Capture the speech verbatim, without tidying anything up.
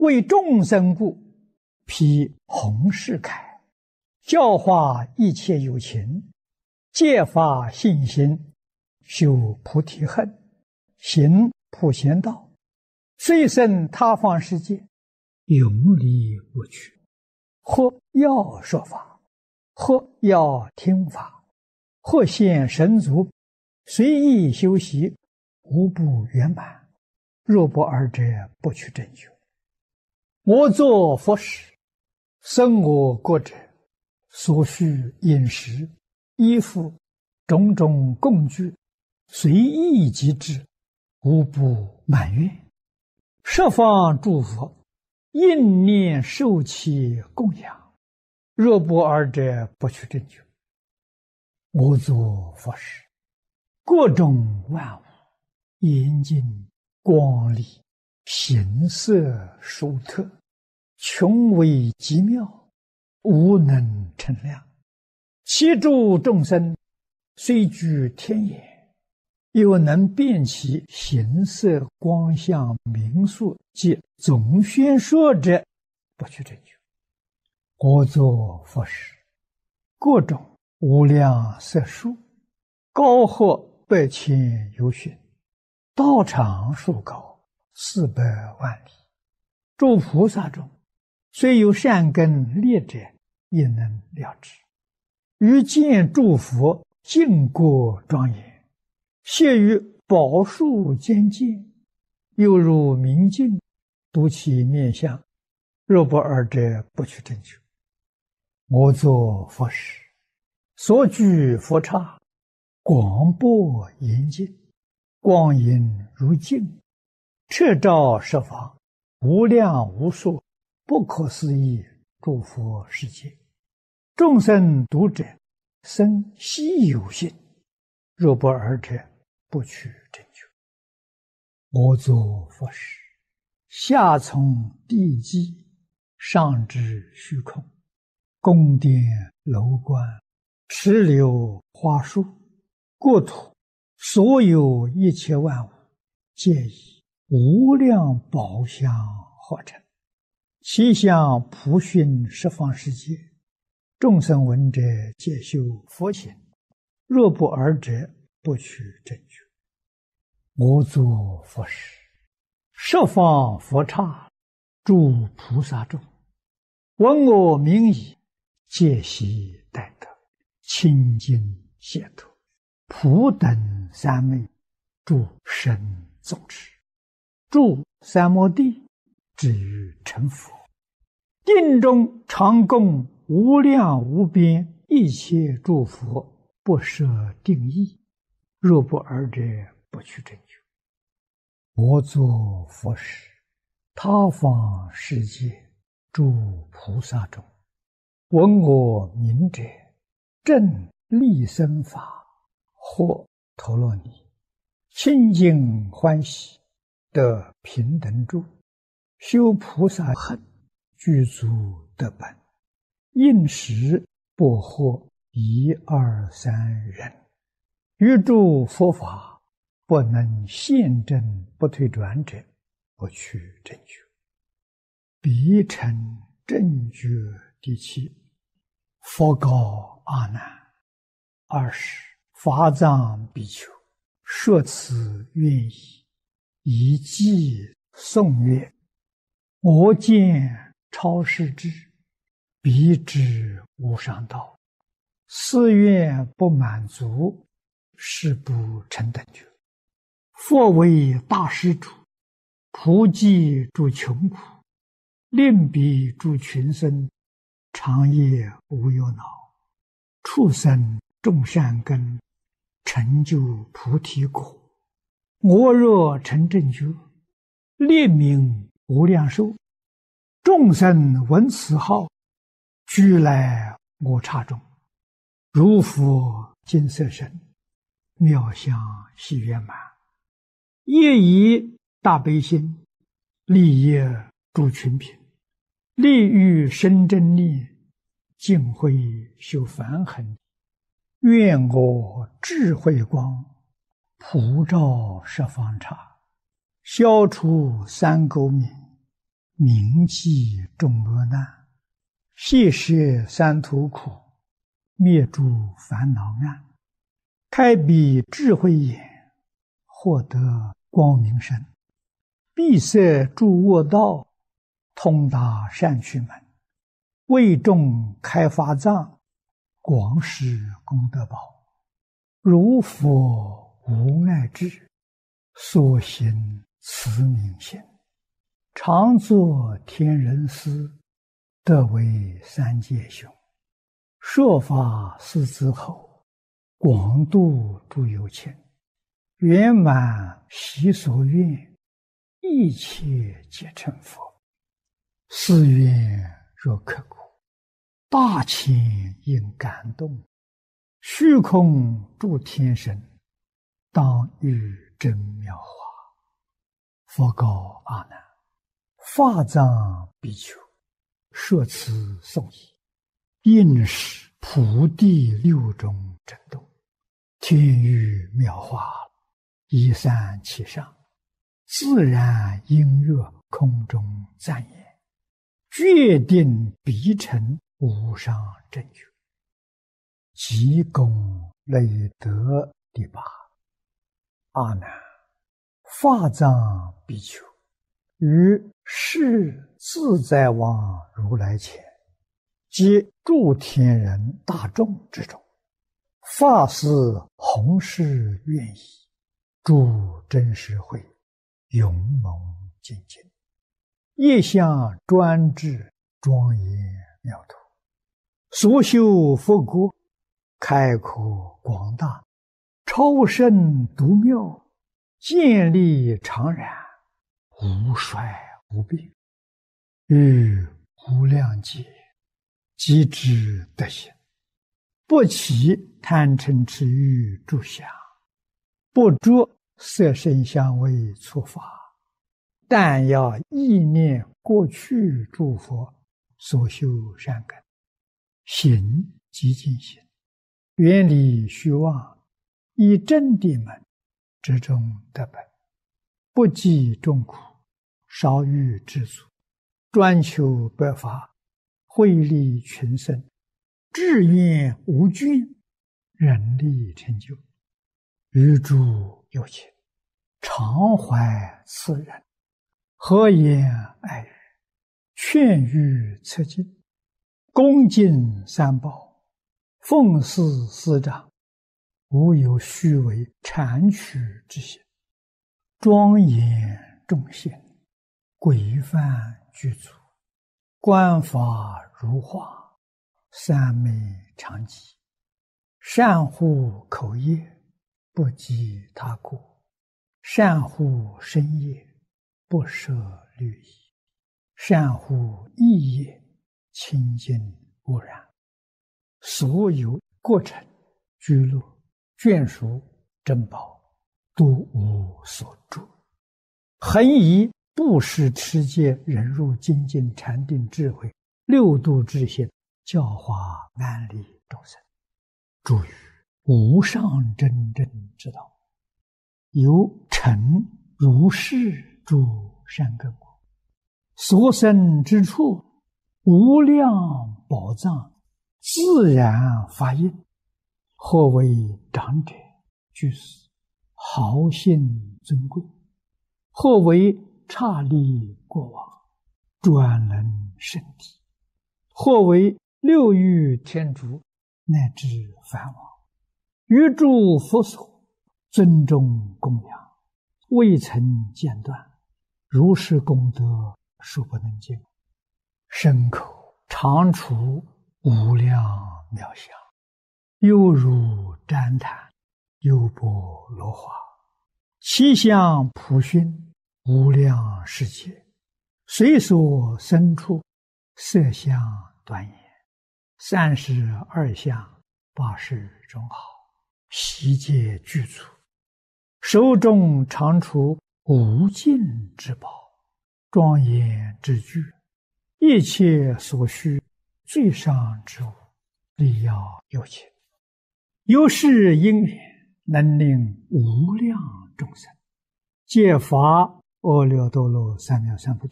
为众生故，披弘誓铠，教化一切有情，戒发信心，修菩提恨，行普贤道，遂生他方世界，永离无趣。或要说法，或要听法，或现神足，随意修习，无不圆满。若不二者，不取正觉。我作佛时，生我国者，所需饮食、衣服、种种供具，随意即至，无不满愿。十方诸佛应念受其供养，若不二者，不取正觉。我作佛时，各种万物严净光丽，形色殊特，穷微极妙，无能称量。其诸众生虽居天眼，又能辨其形色光相名数及总宣说者，不取正觉。我作佛时，各种无量色数，高或百千由旬，道场数高，四百万里。诸菩萨中，虽有善根劣者，也能了知。于见诸佛净国庄严，谢于宝树间见，又如明镜，睹其面相，若不二者，不取正觉。我作佛时，所居佛刹，广博严净，光影如镜，彻照十方，无量无数，不可思议诸佛世界。众生读者，生希有信，若不二者，不取正觉。我作佛时，下从地基，上至虚空，宫殿楼观，池流花树，国土所有一切万物，皆以无量宝相合成，其相普熏十方世界。众生闻者，皆修佛行，若不二者，不取正觉。我作佛时，十方佛刹，诸菩萨众，闻我名已，皆悉待得，清净解脱，普等三昧，诸神众持，住三摩地，至于成佛。定中常供无量无边一切诸佛，不设定义，若不二者，不取正觉。我作佛时，他方世界诸菩萨中，闻我名者，正利生法，或陀罗尼，清净欢喜，得平等住，修菩萨恨，具足得本，应时不获一二三人，于诸佛法不能现证不退转者，不取正觉。彼成正觉第七。佛告阿难：二十法藏比丘，说此愿意，以偈颂曰：我见超世智，彼知无上道，四愿不满足，是不成等觉。佛为大施主，普济诸穷苦，令彼诸群生，长夜无忧恼，畜生种善根，成就菩提果。我若成正觉，列名无量寿，众生闻此号，俱来我刹中，如佛金色身，妙相喜圆满，业以大悲心，利业诸群品，利欲生真力，净慧修梵行。愿我智慧光，普照十方刹，消除三垢名， 铭记众恶难，悉摄三途苦，灭诸烦恼暗，开彼智慧眼，获得光明身，闭塞诸恶道，通达善趣门，为众开法藏，广施功德宝。如佛无碍智，所行慈悯心，常作天人师，得为三界雄。说法四子后，广度诸有情，圆满习所愿，一切皆成佛。是愿若刻苦，大千应感动，虚空诸天神，当遇真妙法。佛告阿难：法藏比丘，说此颂已，应是菩提六种震动，天雨妙法，一散其上，自然音乐空中赞言，决定必成无上正觉。即功累德第八。阿难，法藏比丘于世自在王如来前，及诸天人大众之中，发誓弘誓愿意，诸真实会勇猛精进，业相专制庄严妙土，所修佛国开阔广大，超胜独妙，建立常然，无衰无变，于无量劫即知德行，不起贪嗔痴欲诸相，不着色声香味触法，但要意念过去诸佛所修善根，行即尽行，远离虚妄，以真谛门之中得本，不计众苦，少欲知足，专求百法，惠利群生，志愿无倦，人力成就。于诸有情，常怀慈仁，和颜爱语，劝喻策进，恭敬三宝，奉事师长，无有虚伪谄曲之心，庄严众贤，规范具足，观法如画，三昧常寂，善护口业，不及他过，善护身业，不舍律仪，善护意业，清净无染，所有过程居乐眷属珍宝，都无所住，恒以布施持戒忍辱精进禅定智慧六度之心，教化安利众生，诸于无上真正之道，有成如是诸善根果，所生之处无量宝藏，自然发应，或为长者居士，豪信尊贵，或为刹利国王，专能圣体，或为六欲天竺，乃至梵王，于诸佛所尊重供养，未曾间断，如是功德数不能尽，身口常处无量妙相，犹如旃檀，优波罗花，其相普熏，无量世界，随所生处，色相端严，三十二相，八十种好，悉皆具足，手中常处无尽之宝，庄严之具，一切所需最上之物，利要有情，有是因缘，能令无量众生皆发阿耨多罗三藐三菩提